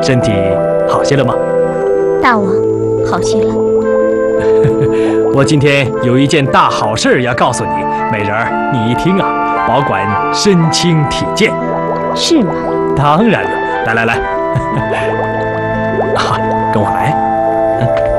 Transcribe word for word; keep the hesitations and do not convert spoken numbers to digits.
身体好些了吗？ 大王，好些了。 我今天有一件大好事要告诉你，美人儿，你一听啊，保管身轻体健。 是吗？ 当然了，来来来，啊，跟我来。